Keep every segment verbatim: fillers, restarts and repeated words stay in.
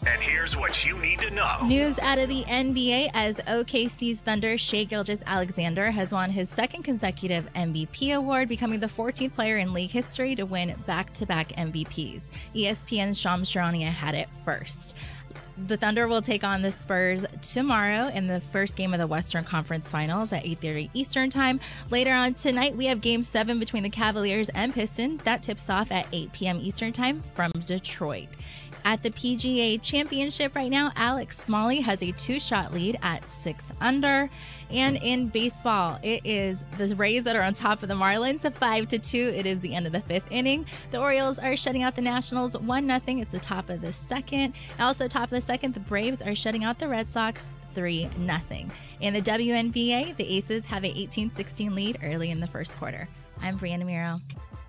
And here's what you need to know. News out of the N B A as O K C's Thunder Shai Gilgeous-Alexander has won his second consecutive M V P award, becoming the fourteenth player in league history to win back-to-back M V Ps. E S P N's Shams Charania had it first. The Thunder will take on the Spurs tomorrow in the first game of the Western Conference Finals at eight thirty Eastern Time. Later on tonight, we have Game seven between the Cavaliers and Pistons. That tips off at eight p.m. Eastern Time from Detroit. At the P G A Championship right now, Alex Smalley has a two-shot lead at six under. And in baseball, it is the Rays that are on top of the Marlins, five to two. It is the end of the fifth inning. The Orioles are shutting out the Nationals one nothing. It's the top of the second. Also, top of the second, the Braves are shutting out the Red Sox three nothing. In the W N B A, the Aces have an eighteen sixteen lead early in the first quarter. I'm Brianna Miro.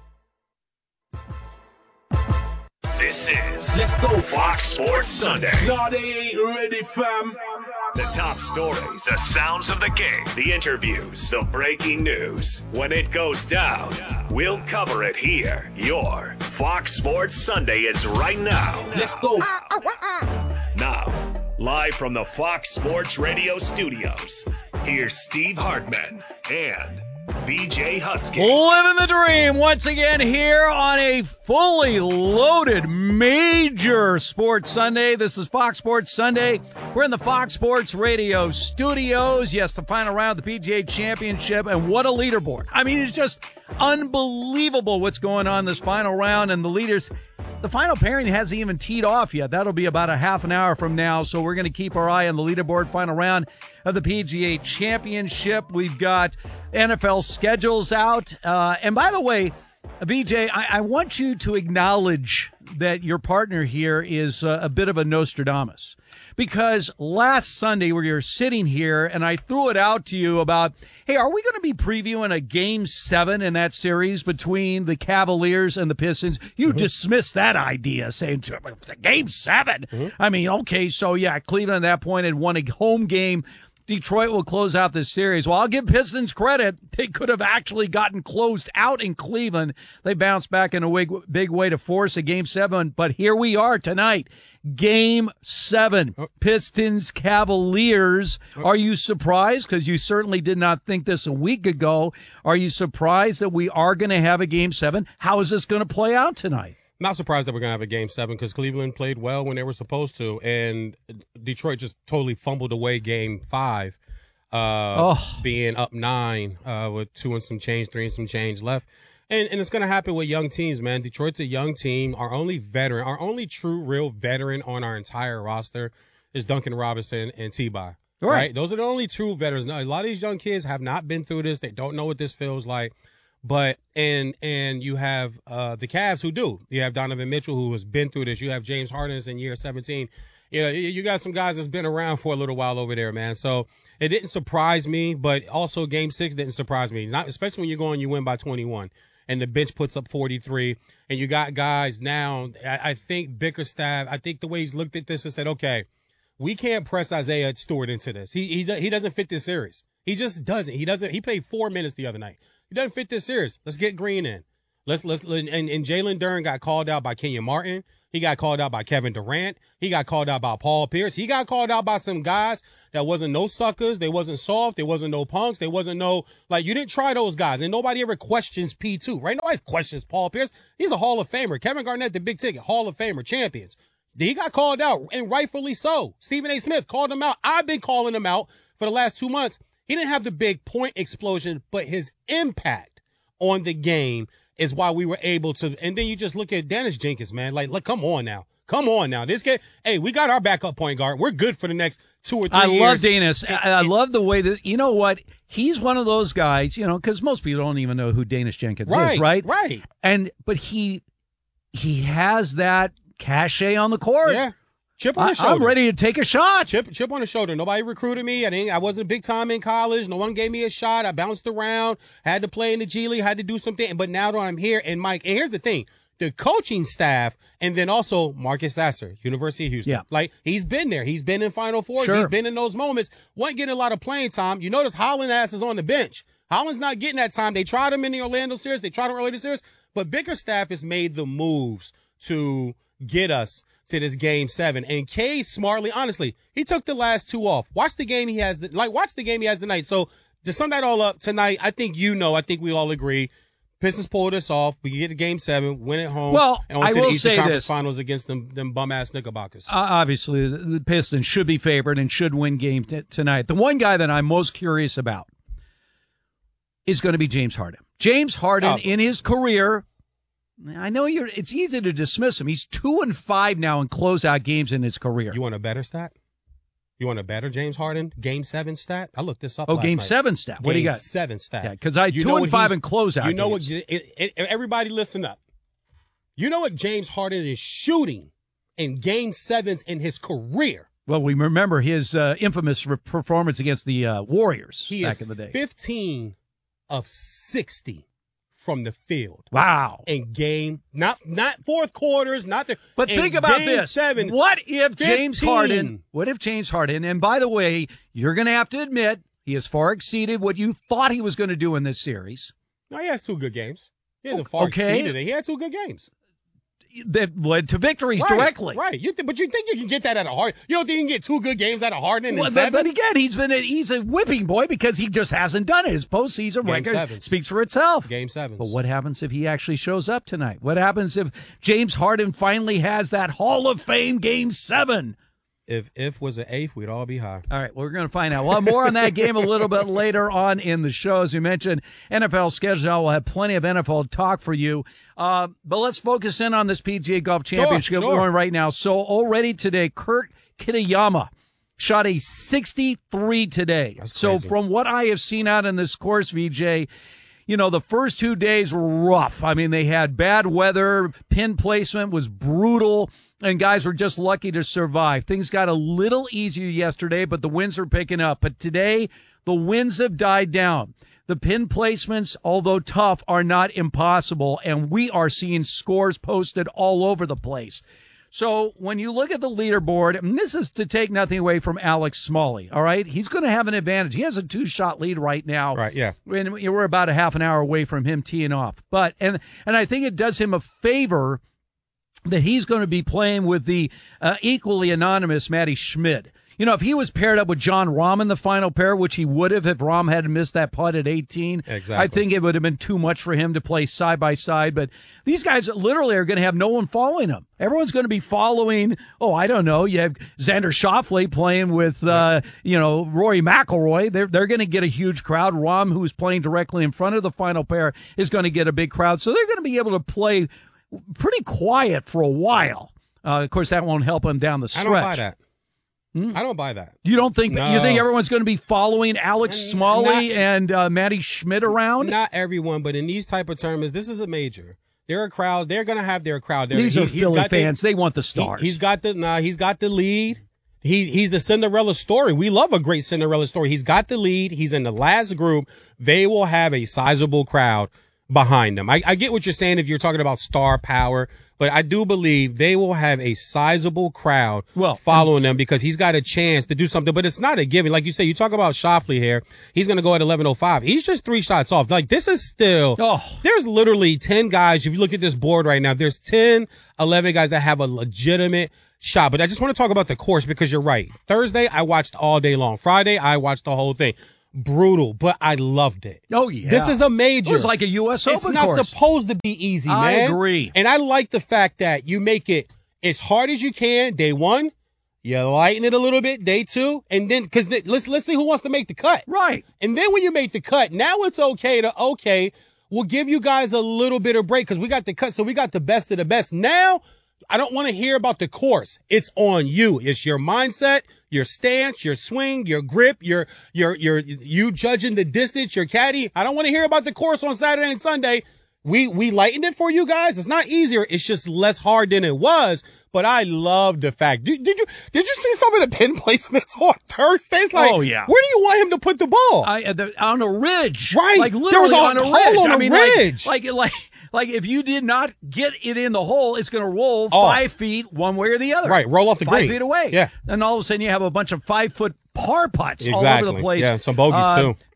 This is Let's Go Fox Sports Sunday. No, they ain't ready, fam. The top stories, the sounds of the game, the interviews, the breaking news. When it goes down, we'll cover it here. Your Fox Sports Sunday is right now. Let's go. Now, live from the Fox Sports Radio studios, here's Steve Hartman and V J Husky. Living the dream once again here on a fully loaded major sports Sunday. This is Fox Sports Sunday. We're in the Fox Sports Radio studios. Yes, the final round of the P G A Championship, and what a leaderboard. I mean, it's just unbelievable what's going on this final round, and the leaders. The final pairing hasn't even teed off yet. That'll be about a half an hour from now, so we're going to keep our eye on the leaderboard. Final round of the P G A Championship. We've got N F L schedules out. Uh, and by the way, V J, I, I want you to acknowledge that your partner here is uh, a bit of a Nostradamus. Because last Sunday we were sitting here and I threw it out to you about, hey, are we going to be previewing a game seven in that series between the Cavaliers and the Pistons? You mm-hmm. dismissed that idea, saying game seven. Mm-hmm. I mean, okay, so yeah, Cleveland at that point had won a home game. Detroit will close out this series. Well, I'll give Pistons credit. They could have actually gotten closed out in Cleveland. They bounced back in a big, big way to force a game seven. But here we are tonight. Game seven. Oh. Pistons, Cavaliers. Oh. Are you surprised? Because you certainly did not think this a week ago. Are you surprised that we are going to have a game seven? How is this going to play out tonight? Not surprised that we're going to have a game seven because Cleveland played well when they were supposed to, and Detroit just totally fumbled away game five, uh, oh. being up nine uh, with two and some change, three and some change left. And, and it's going to happen with young teams, man. Detroit's a young team. Our only veteran, our only true, real veteran on our entire roster is Duncan Robinson and T-Boy. Right. right? Those are the only true veterans. Now, a lot of these young kids have not been through this. They don't know what this feels like. But and and you have uh, the Cavs who do. You have Donovan Mitchell who has been through this. You have James Harden in year seventeen. You know, you got some guys that's been around for a little while over there, man. So it didn't surprise me, but also Game Six didn't surprise me. Not especially when you're going, you win by twenty-one, and the bench puts up forty-three, and you got guys now. I, I think Bickerstaff. I think the way he's looked at this and said, okay, we can't press Isaiah Stewart into this. He he he doesn't fit this series. He just doesn't. He doesn't. He played four minutes the other night. He doesn't fit this series. Let's get Green in. Let's let's and, and Jalen Duren got called out by Kenyon Martin. He got called out by Kevin Durant. He got called out by Paul Pierce. He got called out by some guys that wasn't no suckers. They wasn't soft. They wasn't no punks. They wasn't no, like, you didn't try those guys. And nobody ever questions P two, right? Nobody questions Paul Pierce. He's a Hall of Famer. Kevin Garnett, the big ticket, Hall of Famer, champions. He got called out, and rightfully so. Stephen A. Smith called him out. I've been calling him out for the last two months. He didn't have the big point explosion, but his impact on the game is why we were able to. And then you just look at Dennis Jenkins, man. Like, look, come on now. Come on now. This guy, hey, we got our backup point guard. We're good for the next two or three I years. I love Dennis. I, I love the way this, you know what? He's one of those guys, you know, because most people don't even know who Dennis Jenkins right, is, right? Right. And, but he, he has that cachet on the court. Yeah. Chip on the I, shoulder. I'm ready to take a shot. Chip, chip on the shoulder. Nobody recruited me. I didn't. I wasn't big time in college. No one gave me a shot. I bounced around. Had to play in the G League. Had to do something. But now that I'm here, and Mike, and here's the thing: the coaching staff, and then also Marcus Sasser, University of Houston. Yeah. Like, he's been there. He's been in Final Fours. Sure. He's been in those moments. Wasn't getting a lot of playing time. You notice Holland ass is on the bench. Holland's not getting that time. They tried him in the Orlando series. They tried him early this series. But Bickerstaff has made the moves to get us to this game seven. And Kay smartly, honestly, he took the last two off. Watch the game he has, like, watch the game he has tonight. So to sum that all up tonight, I think you know, I think we all agree. Pistons pull this off. We get to game seven, win at home. Well, and on I to will the Eastern say Conference this. Finals against them, them bum-ass Knickerbockers. Uh, obviously, the, the Pistons should be favored and should win game t- tonight. The one guy that I'm most curious about is going to be James Harden. James Harden, Oh. in his career, I know you're. It's easy to dismiss him. He's two and five now in closeout games in his career. You want a better stat? You want a better James Harden game seven stat? I looked this up. Oh, last game night. seven stat. What Game do you got? Seven stat. Yeah, because I You two know and what five he's- in closeout. You know games. what? It, it, everybody, listen up. You know what James Harden is shooting in game sevens in his career. Well, we remember his uh, infamous re- performance against the uh, Warriors He back is in the day. fifteen of sixty from the field. Wow. In game, not not fourth quarters, not the. But in think about game this. Seven, what if James fifteen. Harden, what if James Harden, and by the way, you're going to have to admit, he has far exceeded what you thought he was going to do in this series. No, he has two good games. He hasn't far Okay. exceeded it. He had two good games. That led to victories Right, directly. Right. You th- but you think you can get that out of Harden? You don't think you can get two good games out of Harden in Well, but, seven? but again, he's been a, he's a whipping boy because he just hasn't done it. His postseason Game record sevens. speaks for itself. Game sevens. But what happens if he actually shows up tonight? What happens if James Harden finally has that Hall of Fame game seven? If if was an eighth, we'd all be high. All right, we're going to find out. We'll have more on that game a little bit later on in the show. As we mentioned, N F L schedule. We'll have plenty of N F L talk for you. Uh, but let's focus in on this P G A Golf Championship Sure, sure. going right now. So already today, Kurt Kitayama shot a sixty-three today. That's so crazy. from what I have seen out in this course, V J, you know, the first two days were rough. I mean, they had bad weather. Pin placement was brutal. And guys were just lucky to survive. Things got a little easier yesterday, but the winds are picking up. But today, the winds have died down. The pin placements, although tough, are not impossible. And we are seeing scores posted all over the place. So when you look at the leaderboard, and this is to take nothing away from Alex Smalley, all right? He's going to have an advantage. He has a two-shot lead right now. Right, yeah. And we're about a half an hour away from him teeing off. But, and, and I think it does him a favor that he's going to be playing with the uh, equally anonymous Matty Schmid. You know, if he was paired up with John Rahm in the final pair, which he would have if Rahm had missed that putt at eighteen, Exactly. I think it would have been too much for him to play side by side. But these guys literally are going to have no one following them. Everyone's going to be following, oh, I don't know. You have Xander Schauffele playing with, uh, you know, Rory McIlroy. They're, they're going to get a huge crowd. Rahm, who's playing directly in front of the final pair, is going to get a big crowd. So they're going to be able to play pretty quiet for a while. Uh, of course, that won't help him down the stretch. I don't buy that. Hmm? I don't buy that. You don't think No. you think everyone's going to be following Alex N- Smalley not- and uh, Matty Schmid around? Not everyone, but in these type of tournaments, this is a major. There are crowds. They're going to have their crowd. There. These He- are he's Philly got the- fans. they want the he- stars. he's got the nah, he's got the lead. He he's the Cinderella story. We love a great Cinderella story. He's got the lead. He's in the last group. They will have a sizable crowd behind them. I, I get what you're saying if you're talking about star power, but I do believe they will have a sizable crowd Well, following them because he's got a chance to do something. But it's not a given. Like you say, you talk about Schauffele here. He's going to go at eleven oh five. He's just three shots off. Like this is still, Oh. there's literally ten guys. If you look at this board right now, there's ten, eleven guys that have a legitimate shot. But I just want to talk about the course because you're right. Thursday, I watched all day long. Friday, I watched the whole thing. Brutal, but I loved it. Oh, yeah. This is a major. It was like a U S It's Open not course. supposed to be easy, man. I agree. And I like the fact that you make it as hard as you can day one. You lighten it a little bit day two, and then because th- let's let's see who wants to make the cut. Right. And then when you make the cut, now it's okay to okay. We'll give you guys a little bit of break because we got the cut, so we got the best of the best. Now I don't want to hear about the course. It's on you. It's your mindset, your stance, your swing, your grip, your, your, your, you judging the distance, your caddy. I don't want to hear about the course on Saturday and Sunday. We, we lightened it for you guys. It's not easier. It's just less hard than it was. But I love the fact. Did, did you, did you see some of the pin placements on Thursday? It's like, Oh, yeah. where do you want him to put the ball? I, uh, the, on a ridge. Right. Like There literally was a on a hole ridge. on I a mean, ridge. Like, like, like, like if you did not get it in the hole, it's going to roll Off. five feet one way or the other. Right, roll off the five green. feet away. Yeah. And all of a sudden you have a bunch of five foot par putts all over Exactly. the place. Yeah, some bogeys, too.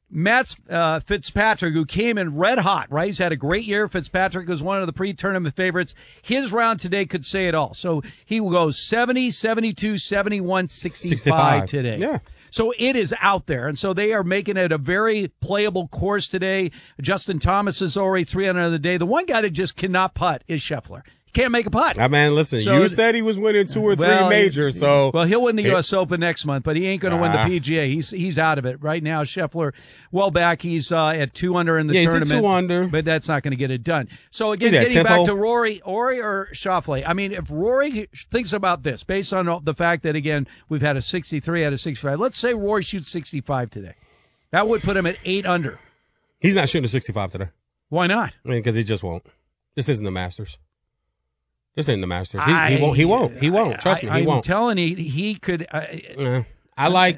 Matt uh, Fitzpatrick, who came in red hot, right? He's had a great year. Fitzpatrick was one of the pre-tournament favorites. His round today could say it all. So he will go seventy, seventy-two, seventy-one, sixty-five, sixty-five today. Yeah. So it is out there, and so they are making it a very playable course today. Justin Thomas is already three under the day. The one guy that just cannot putt is Scheffler. Can't make a putt. I mean, listen, so, you said he was winning two or three well, majors, so well, he'll win the U S Open next month, but he ain't going to uh, win the P G A. He's he's out of it right now. Scheffler, well back, he's uh, at two under in the yeah, tournament. He's at two under, but that's not going to get it done. So again, getting back hole? to Rory, Rory or Schauffele. I mean, if Rory thinks about this, based on the fact that again we've had a sixty-three out of sixty-five. Let's say Rory shoots sixty-five today. That would put him at eight under. He's not shooting a sixty-five today. Why not? I mean, because he just won't. This isn't the Masters. This ain't the Masters. He, I, he won't. He won't. He won't. Trust I, me. He I'm won't. I'm telling you, he could. Uh, uh, I like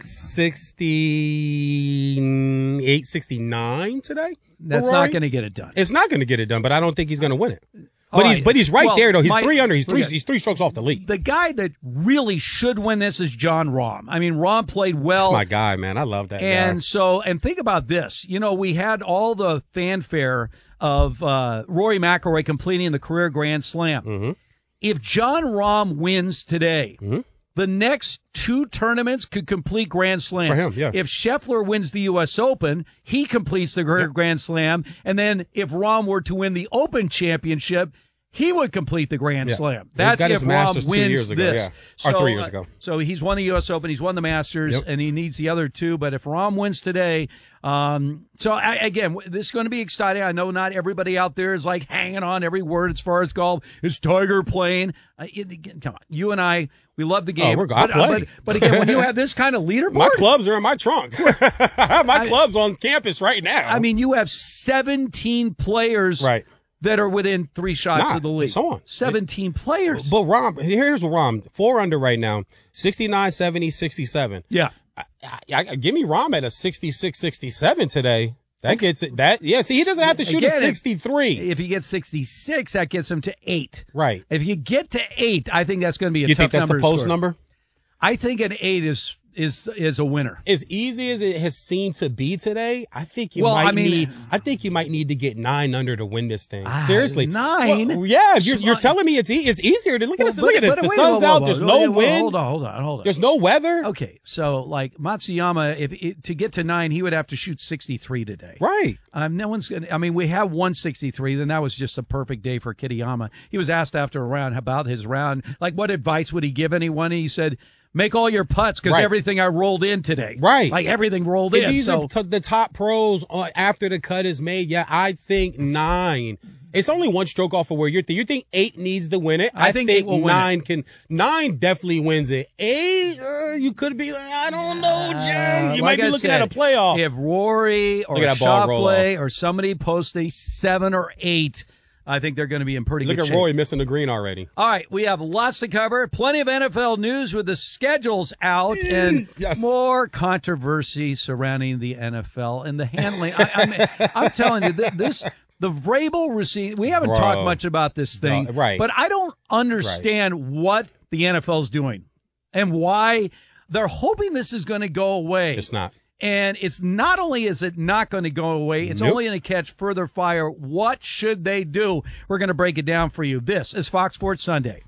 sixty-eight, sixty-nine today. That's not going to get it done. It's not going to get it done, but I don't think he's going to win it. But All he's right. but he's right well, there though. He's my, three under. He's three. Okay. He's three strokes off the lead. The guy that really should win this is John Rahm. I mean, Rahm played well. That's my guy, man. I love that. And guy. so, and think about this. You know, we had all the fanfare of uh, Rory McIlroy completing the career Grand Slam. Mm-hmm. If John Rahm wins today, mm-hmm. the next two tournaments could complete Grand Slams. For him, yeah. If Scheffler wins the U S Open, he completes the yeah. Grand Slam. And then if Rahm were to win the Open Championship, he would complete the Grand yeah. Slam. That's if Rahm wins years ago, this. Yeah. So, or three years ago. Uh, so he's won the U S Open, he's won the Masters, yep. and he needs the other two. But if Rahm wins today, um, so I, again, this is going to be exciting. I know not everybody out there is like hanging on every word as far as golf. Is Tiger playing? Uh, it, come on, you and I, we love the game. Oh, we're, but, I play. Uh, but, but again, when you have this kind of leaderboard, my clubs are in my trunk. I have my I, clubs on campus right now. I mean, you have seventeen players, right. that are within three shots nah, of the league. So on. seventeen it, players. But Rahm, here's what Rahm, four under right now, sixty-nine, seventy, sixty-seven. Yeah. I, I, I, give me Rahm at a sixty-six, sixty-seven today. That gets it. That yeah. See, he doesn't have to shoot Again, a sixty-three. If, if he gets sixty-six, that gets him to eight. Right. If you get to eight, I think that's going to be a you tough number. You think that's the post score. number? I think an eight is is is a winner. As easy as it has seemed to be today, I think you well, might I mean, need. I think you might need to get nine under to win this thing. Ah, Seriously, nine. Well, yeah, you're, you're telling me it's e- it's easier to look well, at this. But, look at this. But, the wait, sun's whoa, whoa, out. whoa, There's whoa, no whoa, wind. Hold on, hold on, hold on. There's no weather. Okay, so like Matsuyama, if it, to get to nine, he would have to shoot sixty-three today. Right. Um, no one's gonna. I mean, we have one sixty-three. Then that was just a perfect day for Kitayama. He was asked after a round about his round, like what advice would he give anyone? He said, make all your putts because right. everything I rolled in today. Right. Like everything rolled and in. These so. are t- the top pros uh, after the cut is made. Yeah, I think nine. It's only one stroke off of where you're. Th- you think eight needs to win it? I, I think, think will nine win can. Nine definitely wins it. Eight, uh, you could be like, I don't know, Jim. You uh, might like be I looking said, at a playoff. If Rory or Schauffele or somebody posts a seven or eight, I think they're going to be in pretty Look good at shape. Rory missing the green already. All right, we have lots to cover. Plenty of N F L news with the schedules out and yes. more controversy surrounding the N F L and the handling. I, I mean, I'm telling you, this the Vrabel receipt. We haven't Bro. talked much about this thing, no, right? But I don't understand right. what the N F L is doing and why they're hoping this is going to go away. It's not. And it's not only is it not going to go away, it's nope. only going to catch further fire. What should they do? We're going to break it down for you. This is Fox Sports Sunday.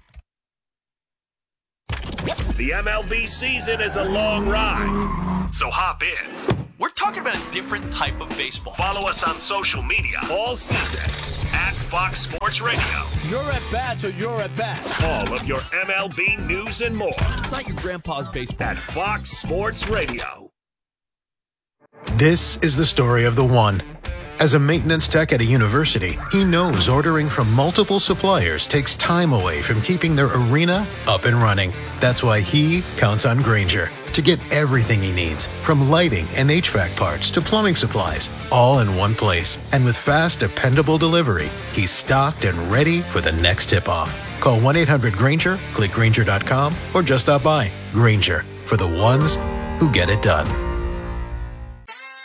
The M L B season is a long ride, so hop in. We're talking about a different type of baseball. Follow us on social media all season at Fox Sports Radio. Your at-bats or your at-bat. All of your M L B news and more. It's not your grandpa's baseball. At Fox Sports Radio. This is the story of the one. As a maintenance tech at a university, he knows ordering from multiple suppliers takes time away from keeping their arena up and running. That's why he counts on Grainger to get everything he needs, from lighting and H V A C parts to plumbing supplies, all in one place. And with fast, dependable delivery, he's stocked and ready for the next tip-off. Call one eight hundred Grainger, click Grainger dot com, or just stop by. Grainger, for the ones who get it done.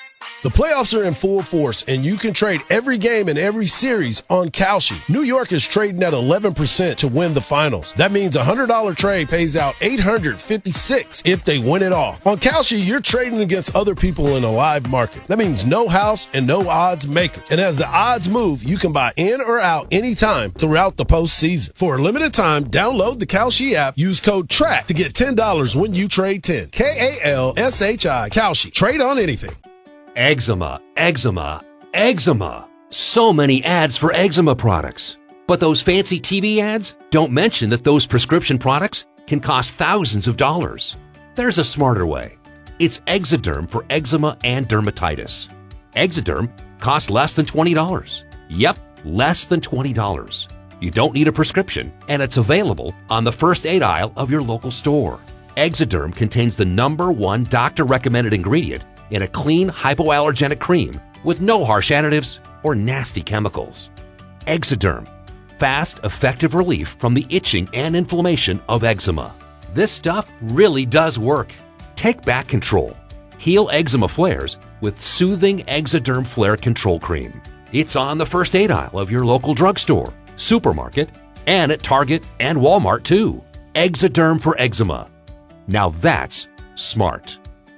The playoffs are in full force, and you can trade every game in every series on Kalshi. New York is trading at eleven percent to win the finals. That means a one hundred dollars trade pays out eight hundred fifty-six dollars if they win it all. On Kalshi, you're trading against other people in a live market. That means no house and no odds makers. And as the odds move, you can buy in or out anytime throughout the postseason. For a limited time, download the Kalshi app. Use code TRACK to get ten dollars when you trade ten. K A L S H I, Kalshi. Trade on anything. Eczema, eczema, eczema. So many ads for eczema products. But those fancy T V ads don't mention that those prescription products can cost thousands of dollars. There's a smarter way. It's Exoderm for eczema and dermatitis. Exoderm costs less than twenty dollars. Yep, less than twenty dollars. You don't need a prescription, and it's available on the first aid aisle of your local store. Exoderm contains the number one doctor-recommended ingredient in a clean, hypoallergenic cream with no harsh additives or nasty chemicals. Exoderm. Fast, effective relief from the itching and inflammation of eczema. This stuff really does work. Take back control. Heal eczema flares with soothing Exoderm Flare Control Cream. It's on the first aid aisle of your local drugstore, supermarket, and at Target and Walmart too. Exoderm for eczema. Now that's smart.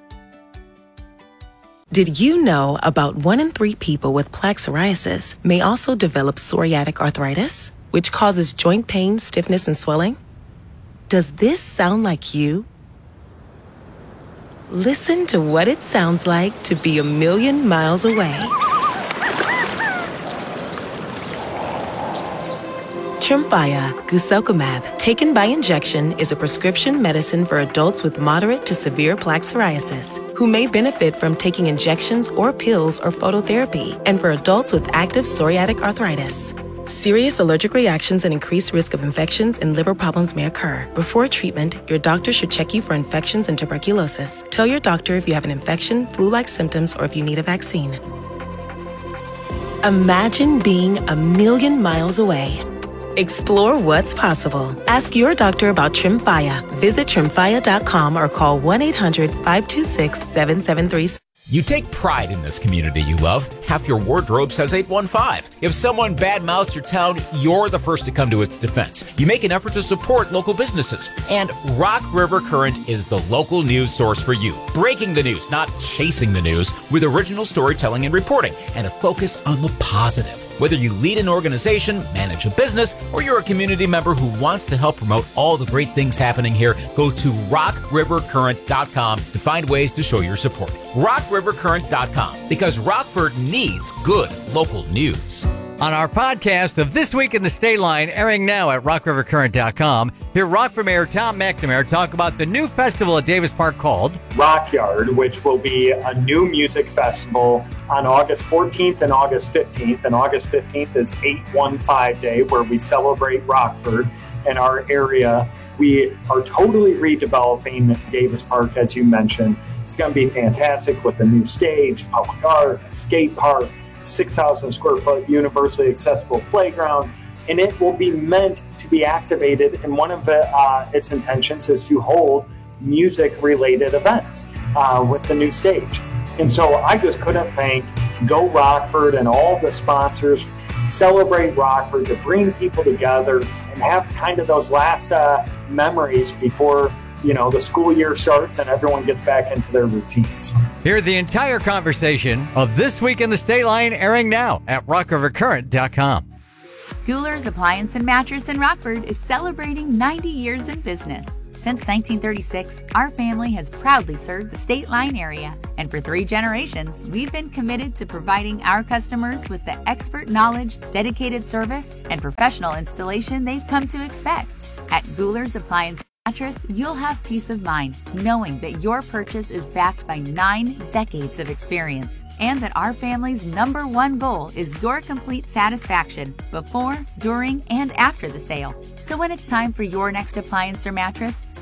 Did you know about one in three people with plaque psoriasis may also develop psoriatic arthritis, which causes joint pain, stiffness, and swelling? Does this sound like you? Listen to what it sounds like to be a million miles away. Tremfya guselkumab, taken by injection, is a prescription medicine for adults with moderate to severe plaque psoriasis who may benefit from taking injections or pills or phototherapy, and for adults with active psoriatic arthritis. Serious allergic reactions and increased risk of infections and liver problems may occur. Before treatment, your doctor should check you for infections and tuberculosis. Tell your doctor if you have an infection, flu-like symptoms, or if you need a vaccine. Imagine being a million miles away. Explore what's possible. Ask your doctor about Tremfya. Visit tremfya dot com or call one eight hundred five two six seven seven three six. You take pride in this community you love. Half your wardrobe says eight one five. If someone badmouths your town, you're the first to come to its defense. You make an effort to support local businesses. And Rock River Current is the local news source for you. Breaking the news, not chasing the news, with original storytelling and reporting, and a focus on the positive. Whether you lead an organization, manage a business, or you're a community member who wants to help promote all the great things happening here, go to rock river current dot com to find ways to show your support. rock river current dot com, because Rockford needs good local news. On our podcast of This Week in the State Line, airing now at rock river current dot com, hear Rockford Mayor Tom McNamara talk about the new festival at Davis Park called Rockyard, which will be a new music festival on August fourteenth and August fifteenth. And August fifteenth is eight one five Day, where we celebrate Rockford and our area. We are totally redeveloping Davis Park, as you mentioned. It's going to be fantastic with a new stage, public art, skate park, six thousand square foot universally accessible playground, and it will be meant to be activated. And one of the, uh, its intentions is to hold music-related events uh, with the new stage. And so I just couldn't thank Go Rockford and all the sponsors. Celebrate Rockford to bring people together and have kind of those last uh, memories before, you know, the school year starts and everyone gets back into their routines. Hear the entire conversation of This Week in the State Line, airing now at rock river current dot com. Gouler's Appliance and Mattress in Rockford is celebrating ninety years in business. Since nineteen thirty-six, our family has proudly served the State Line area. And for three generations, we've been committed to providing our customers with the expert knowledge, dedicated service, and professional installation they've come to expect. At Gouler's Appliance Mattress, you'll have peace of mind knowing that your purchase is backed by nine decades of experience, and that our family's number one goal is your complete satisfaction before, during, and after the sale. So when it's time for your next appliance or mattress,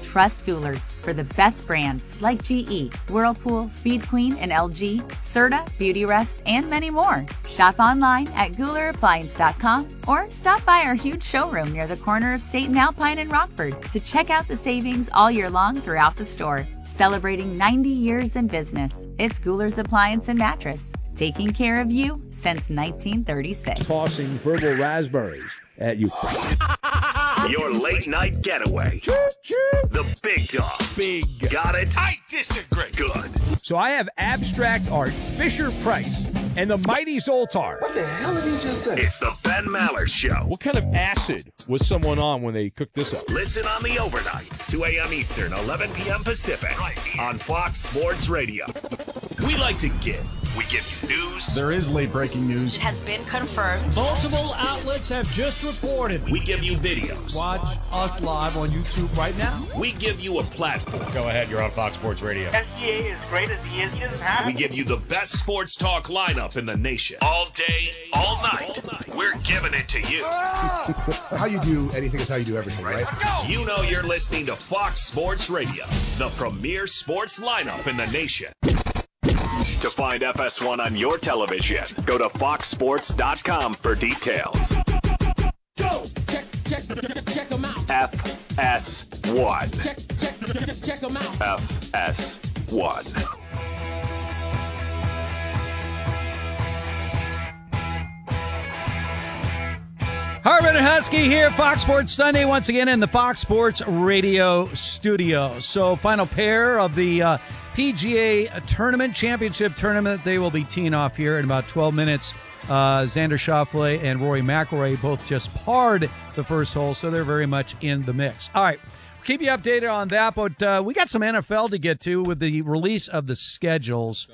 Trust Goulers for the best brands like G E, Whirlpool, Speed Queen, and L G, Serta, Beautyrest, and many more. Shop online at Gouler Appliance dot com or stop by our huge showroom near the corner of State and Alpine in Rockford to check out the savings all year long throughout the store. Celebrating ninety years in business, it's Gouler's Appliance and Mattress, taking care of you since nineteen thirty-six. Tossing verbal raspberries at you. Your late night getaway. The Big Dog. Big. Got it? I disagree. Good. So I have abstract art, Fisher-Price, and the Mighty Zoltar. What the hell did he just say? It's the Ben Maller Show. What kind of acid was someone on when they cooked this up? Listen on the overnights, two a.m. Eastern, eleven p.m. Pacific, right on Fox Sports Radio. We like to give. We give you news. There is late breaking news. It has been confirmed. Multiple outlets have just reported. We give you videos. Watch us live on YouTube right now. We give you a platform. Go ahead, you're on Fox Sports Radio. S G A is great as he is. He doesn't have We give you the best sports talk lineup in the nation. All day, all night. All night. We're giving it to you. How you do anything is how you do everything, right? Let's go. You know you're listening to Fox Sports Radio, the premier sports lineup in the nation. To find F S one on your television, go to fox sports dot com for details. Go! Check, check, check them out. F S one. Check, check, check them out. F S one. Harvard and Husky here, Fox Sports Sunday, once again in the Fox Sports Radio studio. So, final pair of the uh, P G A Tournament, Championship Tournament. They will be teeing off here in about twelve minutes. Uh, Xander Schauffele and Rory McIlroy both just parred the first hole, so they're very much in the mix. All right, keep you updated on that, but uh, we got some N F L to get to with the release of the schedules.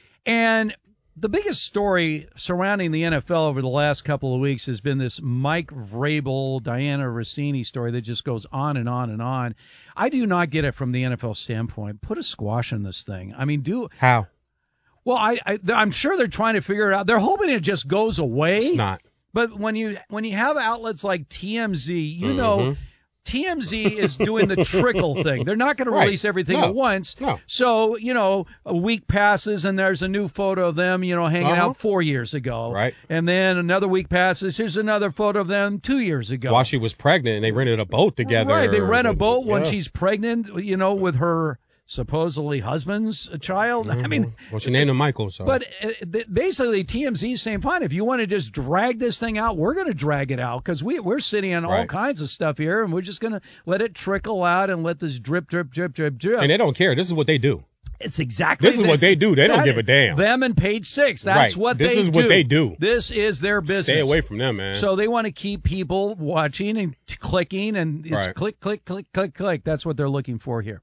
And the biggest story surrounding the N F L over the last couple of weeks has been this Mike Vrabel, Diana Rossini story that just goes on and on and on. I do not get it from the N F L standpoint. Put a squash in this thing. I mean, do how? Well, I, I I'm sure they're trying to figure it out. They're hoping it just goes away. It's not. But when you when you have outlets like T M Z, you Mm-hmm. know. T M Z is doing the trickle thing. They're not going to release right. everything no. at once. No. So, you know, a week passes and there's a new photo of them, you know, hanging uh-huh. out four years ago. Right. And then another week passes. Here's another photo of them two years ago. While she was pregnant and they rented a boat together. Right. They rent a boat when yeah. she's pregnant, you know, with her supposedly husband's child. Mm-hmm. I mean, well, she named him Michael. So. But uh, th- basically, T M Z is saying, fine, if you want to just drag this thing out, we're going to drag it out because we, we're sitting on all right. kinds of stuff here, and we're just going to let it trickle out and let this drip, drip, drip, drip, drip. And they don't care. This is what they do. It's exactly This is what they do. They don't give a damn. Them and Page Six. That's right. what this they do. This is what they do. This is their business. Stay away from them, man. So they want to keep people watching and t- clicking, and it's right. click, click, click, click, click. That's what they're looking for here.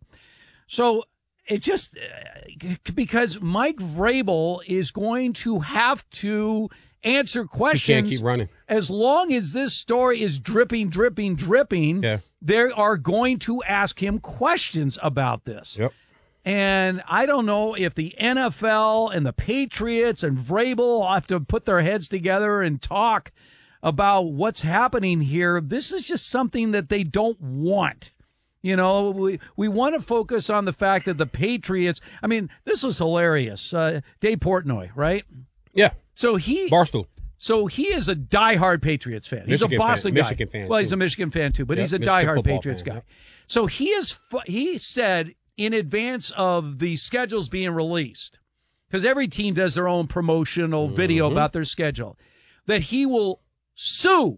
So it just uh, because Mike Vrabel is going to have to answer questions. He can't keep running. As long as this story is dripping, dripping, dripping, yeah. they are going to ask him questions about this. Yep. And I don't know if the N F L and the Patriots and Vrabel have to put their heads together and talk about what's happening here. This is just something that they don't want. You know, we, we want to focus on the fact that the Patriots, I mean, this was hilarious. Uh, Dave Portnoy, right? Yeah. So he Barstool. So he is a diehard Patriots fan. He's Michigan a Boston fan. guy. Michigan fan, well, too. he's a Michigan fan too, but Yep, he's a Michigan diehard football Patriots fan, guy. yep. So he is. Fu- he said in advance of the schedules being released, because every team does their own promotional Mm-hmm. video about their schedule, that he will sue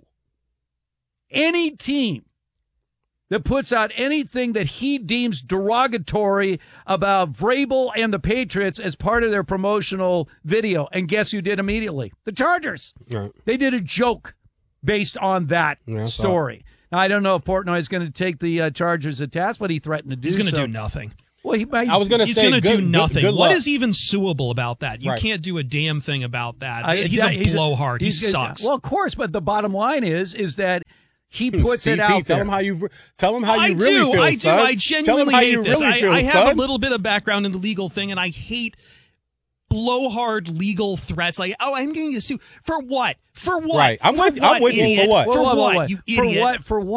any team that puts out anything that he deems derogatory about Vrabel and the Patriots as part of their promotional video. And guess who did immediately? The Chargers. Right. They did a joke based on that Yeah, I saw story. Now, I don't know if Portnoy is going to take the uh, Chargers to task, but he threatened to do He's going to so. do nothing. Well, he might. I was going to He's say going to good- do good- nothing. good What luck. is even suable about that? You Right. can't do a damn thing about that. I- he's yeah, a blowhard. He he's- sucks. Well, of course, but the bottom line is, is that he puts C P, it out tell there. him how you tell him how you I really do. feel, I do. son. I Tell him genuinely how hate you this. really I, feel, I have son. a little bit of background in the legal thing, and I hate blowhard legal threats. Like, oh, I'm going to sue for what? For what? Right. I'm for with- what, I'm with you. For idiot? what? For Whoa, whoa, what? whoa. You For idiot. what? For what?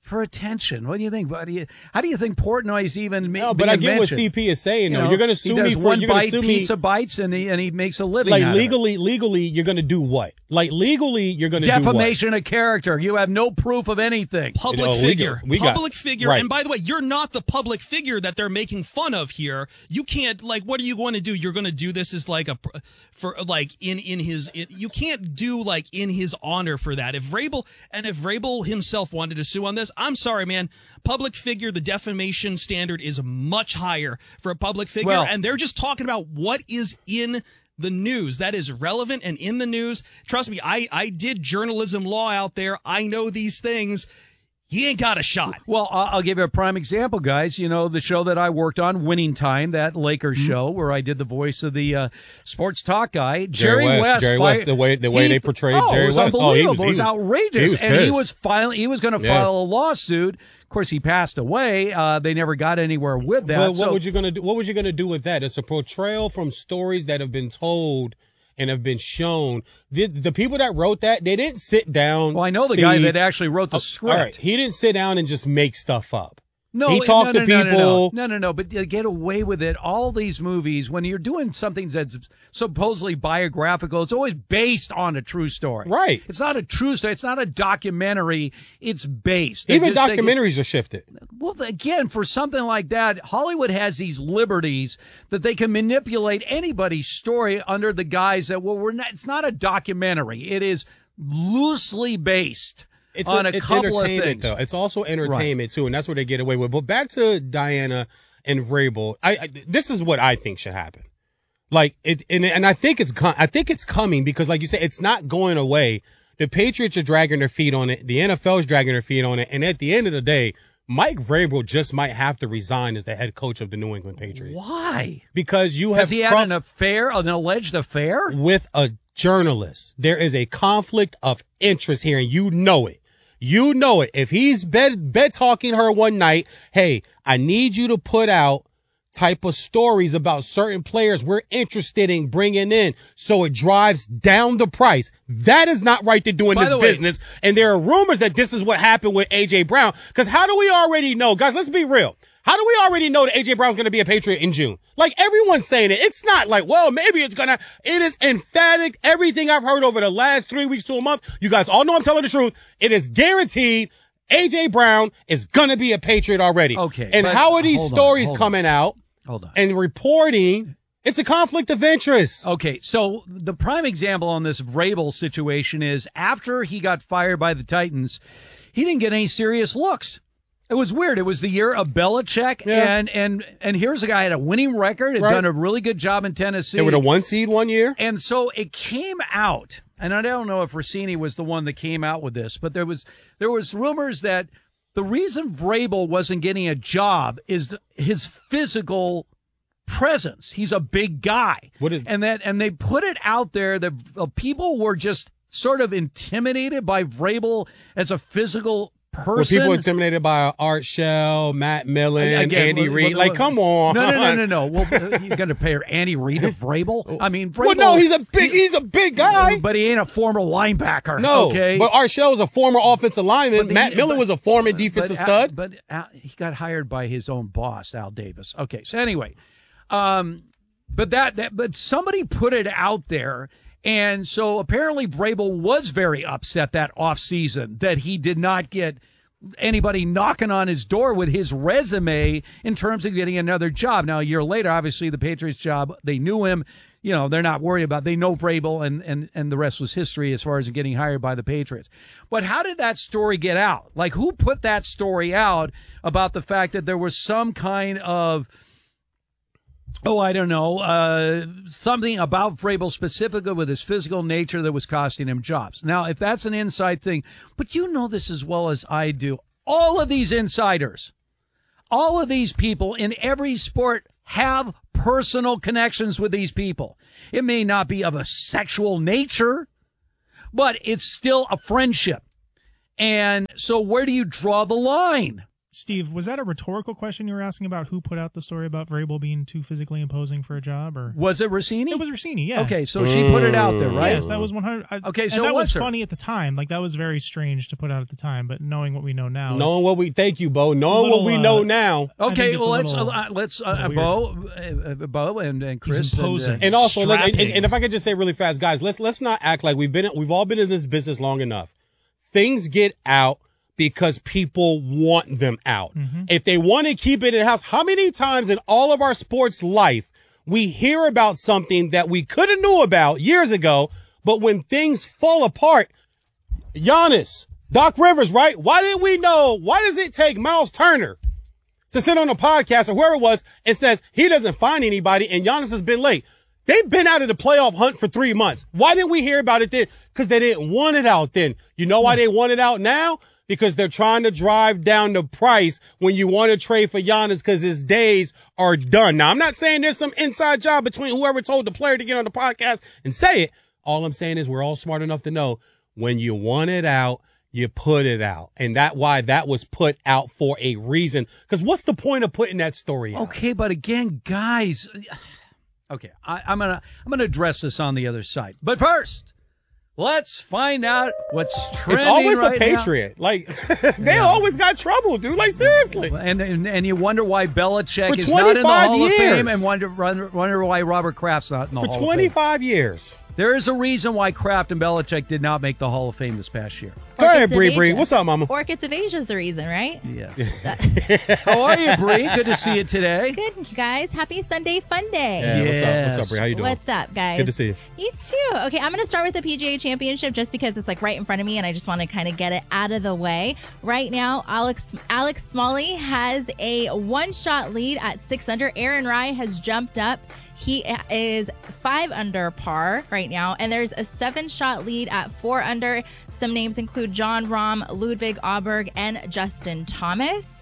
for attention. What do you think? What do you, how do you think Portnoy's even ma- No, but I get mentioned? what C P is saying. You though. know, You're going to sue he me does for one you're gonna bite sue me, pizza bites, and he and he makes a living. like out of it. legally. Legally, you're going to do what? Like legally, you're going to do what? Defamation of character. You have no proof of anything. Public You know, we figure. got- we got- public figure. right. And by the way, you're not the public figure that they're making fun of here. You can't, like, what are you going to do? You're going to do this as like a, for like in, in his, it, you can't do like in his honor for that. If Vrabel, and if Vrabel himself wanted to sue on this, I'm sorry, man. Public figure, the defamation standard is much higher for a public figure. Well- and they're just talking about what is in the news that is relevant and in the news. Trust me, I, I did journalism law out there. I know these things. He ain't got a shot. Well, I'll I'll give you a prime example, guys. You know, the show that I worked on, Winning Time, that Lakers Mm-hmm. show where I did the voice of the uh, sports talk guy, Jerry Jerry West, West. Jerry by- West, the way- the way he- they portrayed oh, Jerry it was West. Oh, he unbelievable. was- he it was was- outrageous. he was and he pissed. was filing. He was going to Yeah. file a lawsuit. Of course, he passed away. Uh, they never got anywhere with that. But what so, would you gonna do? What was you gonna do with that? It's a portrayal from stories that have been told and have been shown. The, the people that wrote that, they didn't sit down. well, I know the Steve, guy that actually wrote the Oh, script. all right, he didn't sit down and just make stuff up. No, he talked no, to no, no, people. No, no, no, no, no, but you get away with it. All these movies, when you're doing something that's supposedly biographical, it's always based on a true story. Right. It's not a true story. It's not a documentary. It's based. Even They just- they- documentaries are shifted. well, again, for something like that, Hollywood has these liberties that they can manipulate anybody's story under the guise that, well, we're not, it's not a documentary. It is loosely based. It's on a, a, it's couple of entertainment things. though. It's also entertainment too, and that's what they get away with. But back to Diana and Vrabel, I, I this is what I think should happen. Like it, and and I think it's com- I think it's coming because, like you said, it's not going away. The Patriots are dragging their feet on it. The N F L is dragging their feet on it, and at the end of the day, Mike Vrabel just might have to resign as the head coach of the New England Patriots. Why? Because you have Has he had crossed- an affair, an alleged affair? with a journalist. There is a conflict of interest here, and you know it. You know it. If he's bed bed talking her one night, hey, I need you to put out type of stories about certain players we're interested in bringing in, so it drives down the price. That is not right to do in By this the way- business. And there are rumors that this is what happened with A J Brown. Because how do we already know, guys? Let's be real. How do we already know that A J Brown's going to be a Patriot in June? Like, everyone's saying it. It's not like, well, maybe it's going to. It is emphatic. Everything I've heard over the last three weeks to a month, you guys all know I'm telling the truth. It is guaranteed A J Brown is going to be a Patriot already. Okay. And but how are these hold on, stories hold on. coming out Hold on. and reporting? It's a conflict of interest. Okay, so the prime example on this Vrabel situation is after he got fired by the Titans, he didn't get any serious looks. It was weird. It was the year of Belichick, Yeah. and and and here's a guy had a winning record, had Right. done a really good job in Tennessee. They were the one seed one year. And so it came out, and I don't know if Rossini was the one that came out with this, but there was there was rumors that the reason Vrabel wasn't getting a job is his physical presence. He's a big guy. What is- and that and they put it out there that uh, people were just sort of intimidated by Vrabel as a physical person. Were people intimidated by Art Shell, Matt Millen, Again, Andy look- Reid? look- Like, look- come on. No, no, no, no, no. Well, uh, you're going to pay Andy Reid to Vrabel? I mean, Vrabel. Well, no, he's a big, he's a big guy. But he ain't a former linebacker. No, okay. but Art Shell is a former offensive lineman. But Matt he- Millen but- was a former but defensive Al- stud. But Al, he got hired by his own boss, Al Davis. Okay, so anyway, um, but that, that but somebody put it out there, and so apparently Vrabel was very upset that offseason that he did not get anybody knocking on his door with his resume in terms of getting another job. Now, a year later, obviously the Patriots job, they knew him. You know, they're not worried about, they know Vrabel, and, and, and the rest was history as far as getting hired by the Patriots. But how did that story get out? Like, who put that story out about the fact that there was some kind of, oh, I don't know, uh, something about Vrabel specifically with his physical nature that was costing him jobs? Now, if that's an inside thing, but you know this as well as I do, all of these insiders, all of these people in every sport have personal connections with these people. It may not be of a sexual nature, but it's still a friendship. And so where do you draw the line? Steve, was that a rhetorical question you were asking about who put out the story about Vrabel being too physically imposing for a job? Or was it Rossini? It was Rossini, yeah. Okay, so she put it out there, right? Yes, that was one hundred. I, okay, so and that was her? funny at the time. Like, that was very strange to put out at the time, but knowing what we know now. Knowing what we, thank you, Bo. Knowing little, what we uh, know now. Okay, well, let's, little, uh, let's, uh, Bo, uh, Bo and, and Chris. And, uh, and also, look, and, and if I could just say really fast, guys, let's, let's not act like we've been, we've all been in this business long enough. Things get out because people want them out. Mm-hmm. If they want to keep it in house, how many times in all of our sports life we hear about something that we could have knew about years ago, but when things fall apart, Giannis, Doc Rivers, right? Why didn't we know? Why does it take Miles Turner to sit on a podcast or whoever it was and says he doesn't find anybody and Giannis has been late? They've been out of the playoff hunt for three months. Why didn't we hear about it then? Because they didn't want it out then. You know why they want it out now? Because they're trying to drive down the price when you want to trade for Giannis because his days are done. Now, I'm not saying there's some inside job between whoever told the player to get on the podcast and say it. All I'm saying is we're all smart enough to know when you want it out, you put it out. And that why that was put out for a reason. Because what's the point of putting that story out? Okay, but again, guys, okay, I, I'm gonna I'm gonna address this on the other side. But first, let's find out what's trending. It's always right a Patriot. Now. Like they yeah. always got trouble, dude. Like seriously. And and, and you wonder why Belichick for is not in the Hall years. of Fame, and wonder wonder why Robert Kraft's not in the for Hall of Fame. For twenty-five years. years. There is a reason why Kraft and Belichick did not make the Hall of Fame this past year. Go ahead, Bree. Bree, what's up, Mama? Orchids of Asia is the reason, right? Yes. How are you, Bree? Good to see you today. Good, you guys. Happy Sunday Fun Day. Yeah, yes. what's up? What's up, Bree? How you doing? What's up, guys? Good to see you. You too. Okay, I'm going to start with the P G A Championship just because it's like right in front of me, and I just want to kind of get it out of the way. Right now, Alex Alex Smalley has a one-shot lead at six under. Aaron Rai has jumped up. He is five under par right now, and there's a seven-shot lead at four under. Some names include John Rahm, Ludwig Auberg, and Justin Thomas.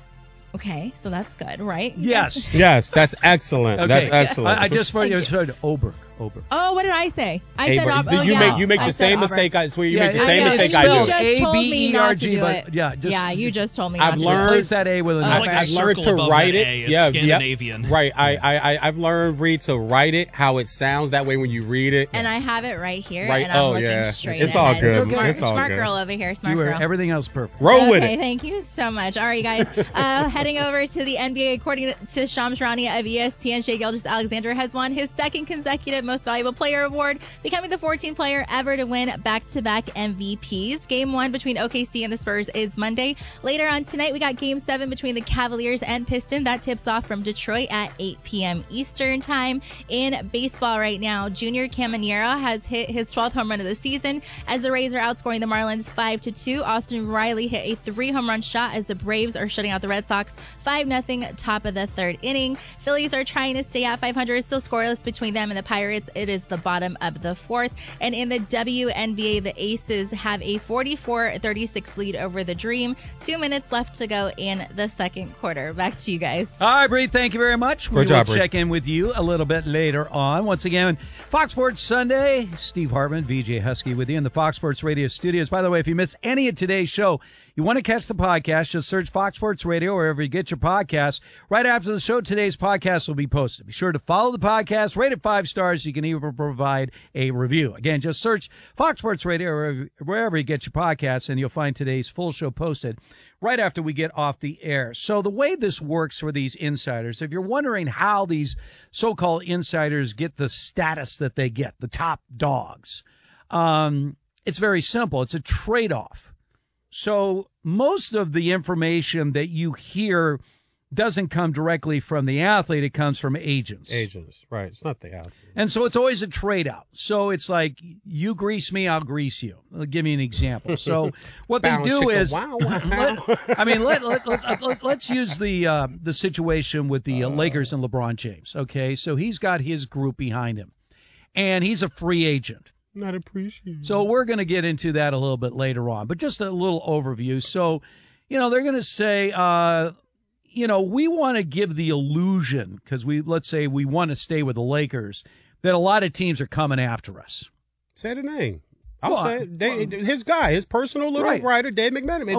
Okay, so that's good, right? Yes. Yes, that's excellent. Okay. That's excellent. I, I just heard you heard Auberg. Auberg. Oh, what did I say? I Auberg. said Auberg. Oh, you yeah. make you make I the same Auberg. mistake. I swear you Yeah, make the I same know. mistake You I do. just told me not to do but, it. Yeah, just, yeah, you just told me I've not to learned, do it. Replace that A with an It's I. like a I've learned circle to above write that it. A. It's Yeah, Scandinavian. Yep. Right. I, I I I've learned Reed to write it how it sounds. That way, when you read it, And I have it right here, Right. and I'm Oh, looking yeah. straight It's all ahead. good. Smart, It's all smart good. girl over here. Smart You were girl. everything else perfect. roll okay, with it. Thank you so much. All right, guys. Uh, heading over to the N B A, according to Shams Charania of E S P N, Shai Gilgeous-Alexander has won his second consecutive Most Valuable Player award, becoming the fourteenth player ever to win back-to-back M V Ps. Game one between O K C and the Spurs is Monday. Later on tonight, we got Game seven between the Cavaliers and Pistons. That tips off from Detroit at eight p.m. Eastern time. In baseball right now, Junior Caminero has hit his twelfth home run of the season as the Rays are outscoring the Marlins five to two. Austin Riley hit a three-home run shot as the Braves are shutting out the Red Sox five nothing top of the third inning. Phillies are trying to stay at five hundred, still scoreless between them and the Pirates. It is the bottom of the fourth. And in the W N B A, the Aces have a forty-four thirty-six lead over the Dream. Two minutes left to go in the second quarter. Back to you guys. All right, Bree, thank you very much. Great we job, will Bree. check in with you a little bit later on. Once again, Fox Sports Sunday. Steve Hartman, V J Husky with you in the Fox Sports Radio studios. By the way, if you miss any of today's show, you want to catch the podcast, just search Fox Sports Radio wherever you get your podcasts. Right after the show, today's podcast will be posted. Be sure to follow the podcast, rate it five stars. You can even provide a review. Again, just search Fox Sports Radio or wherever you get your podcasts, and you'll find today's full show posted right after we get off the air. So the way this works for these insiders, if you're wondering how these so-called insiders get the status that they get, the top dogs, um, it's very simple. It's a trade-off. So most of the information that you hear doesn't come directly from the athlete. It comes from agents. Agents, right. It's not the athlete. And so it's always a trade-out. So it's like, you grease me, I'll grease you. I'll give you an example. So what they Bow do chicka, is, wow, wow. let, I mean, let, let, let's, let's, let's use the uh, the situation with the uh, Lakers and LeBron James. Okay, so he's got his group behind him, and he's a free agent. Not appreciated. So we're going to get into that a little bit later on, but just a little overview. So, you know, they're going to say, uh, you know, we want to give the illusion, because we, let's say we want to stay with the Lakers, that a lot of teams are coming after us. Say the name. I'll Well, say it. They, his guy, his personal little Right. writer, Dave McMenamin.